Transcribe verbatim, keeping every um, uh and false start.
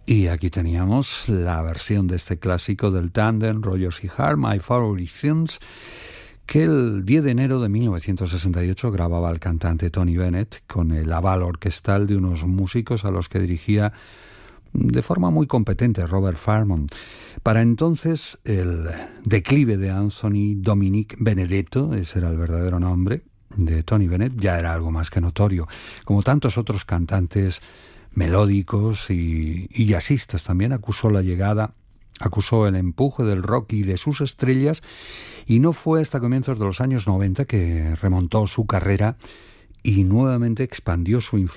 Y aquí teníamos la versión de este clásico del tándem Rodgers y Hart, My Favorite Things, que el diez de enero de mil novecientos sesenta y ocho grababa el cantante Tony Bennett con el aval orquestal de unos músicos a los que dirigía de forma muy competente Robert Farmon. Para entonces el declive de Anthony Dominic Benedetto, ese era el verdadero nombre de Tony Bennett, ya era algo más que notorio, como tantos otros cantantes melódicos y, y jazzistas. También acusó la llegada, acusó el empuje del rock y de sus estrellas, y no fue hasta comienzos de los años noventa que remontó su carrera y nuevamente expandió su influencia